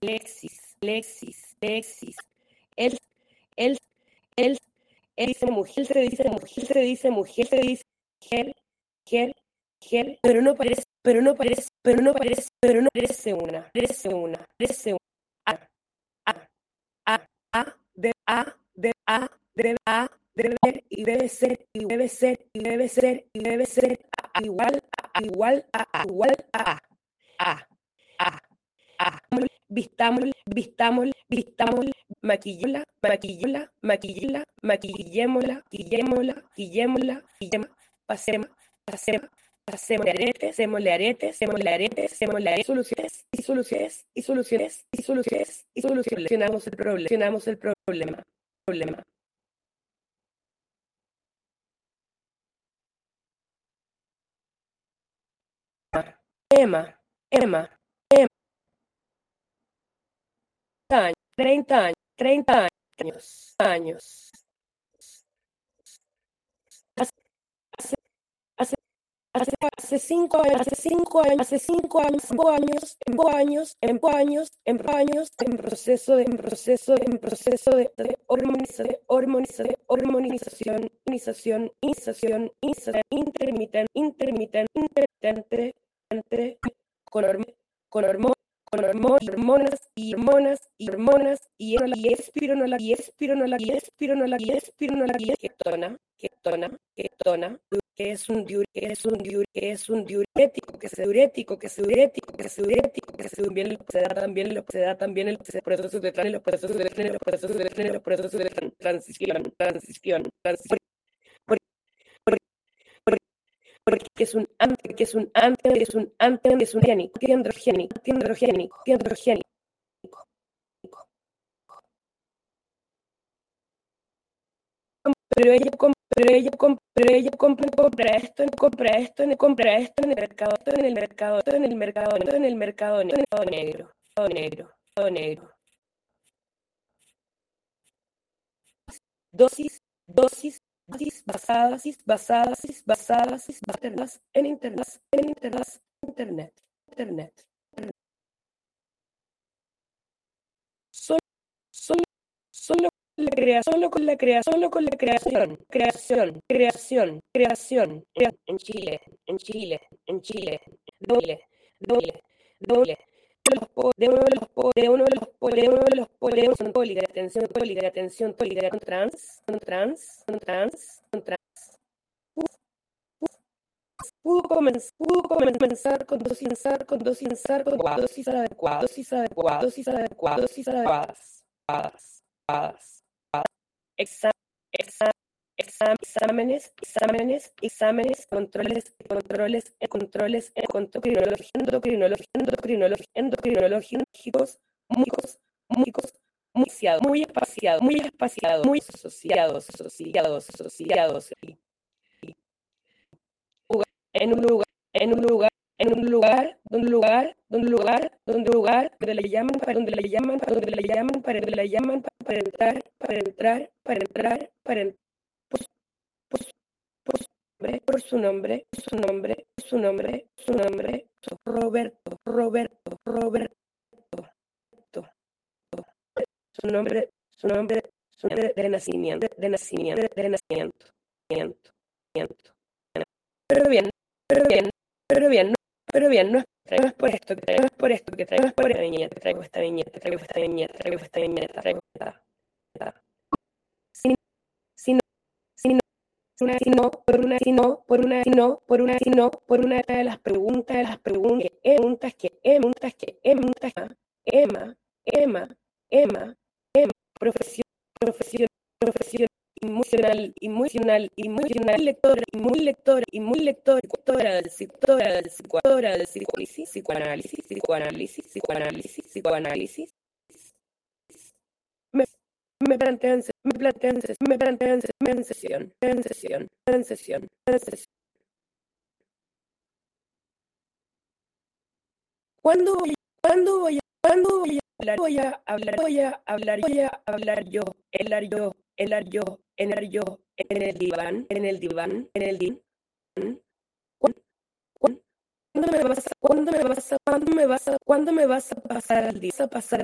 Lexis. Él, él, él dice mujer, se dice mujer, pero no parece una, debe ser, igual, vistamos, maquillémosla, hacemos aretes, soluciones, solucionamos el problema. Emma, 30 años. Hace 5 años, en proceso de hormonización, intermitente, con hormonas y espironolactona, que es un diurético, que se da también el proceso de transición, porque es un androgénico. Pero ella compra esto en el mercado negro. Dosis basadas en internet. Solo con la creación en Chile, doble de uno de los poderes atención trans. Pudo comenzar con dosis adecuadas. Exámenes, endocrinológicos, muy espaciados, muy asociados, en un lugar donde le llaman para entrar por su nombre, Roberto, su nombre de nacimiento. Pero bien, no es por esto que traigo esta viñeta, sino por una de las preguntas que Emma, profesión emocional, lectora del psicoanálisis, me plantean sesión. ¿Cuándo voy a hablar yo en el diván? ¿Cuándo me vas a pasar al